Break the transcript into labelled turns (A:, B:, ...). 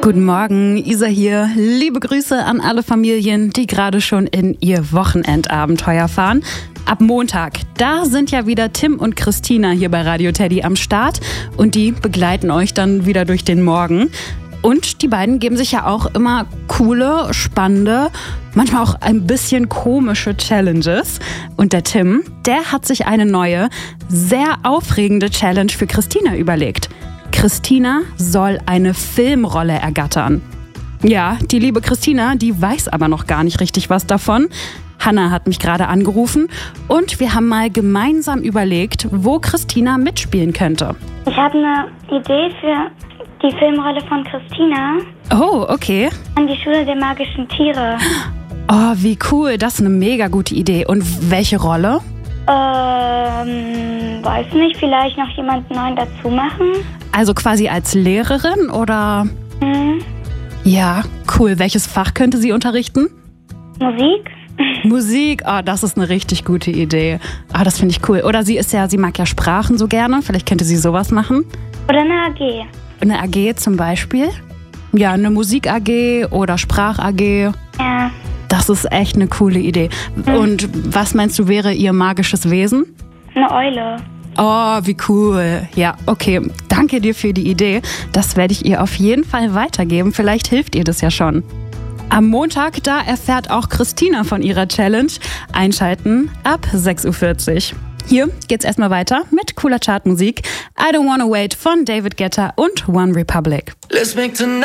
A: Guten Morgen, Isa hier. Liebe Grüße an alle Familien, die gerade schon in ihr Wochenendabenteuer fahren. Ab Montag, da sind ja wieder Tim und Christina hier bei Radio Teddy am Start und die begleiten euch dann wieder durch den Morgen. Und die beiden geben sich ja auch immer coole, spannende, manchmal auch ein bisschen komische Challenges. Und der Tim, der hat sich eine neue, sehr aufregende Challenge für Christina überlegt. Christina soll eine Filmrolle ergattern. Ja, die liebe Christina, die weiß aber noch gar nicht richtig was davon. Hanna hat mich gerade angerufen und wir haben mal gemeinsam überlegt, wo Christina mitspielen könnte.
B: Ich habe eine Idee für die Filmrolle von Christina.
A: Oh, okay.
B: An die Schule der magischen Tiere.
A: Oh, wie cool. Das ist eine mega gute Idee. Und welche Rolle?
B: Weiß nicht. Vielleicht noch jemanden neuen dazu machen.
A: Also quasi als Lehrerin oder? Ja, cool. Welches Fach könnte sie unterrichten?
B: Musik.
A: Musik, oh, das ist eine richtig gute Idee. Ah, das finde ich cool. Oder sie mag ja Sprachen so gerne. Vielleicht könnte sie sowas machen.
B: Oder eine AG.
A: Eine AG zum Beispiel? Ja, eine Musik-AG oder Sprach-AG.
B: Ja.
A: Das ist echt eine coole Idee. Und was meinst du, wäre ihr magisches Wesen?
B: Eine Eule.
A: Oh, wie cool. Ja, okay. Danke dir für die Idee. Das werde ich ihr auf jeden Fall weitergeben. Vielleicht hilft ihr das ja schon. Am Montag, da erfährt auch Christina von ihrer Challenge. Einschalten ab 6:40 Uhr. Hier geht's erstmal weiter mit cooler Chartmusik. I Don't Wanna Wait von David Guetta und One Republic.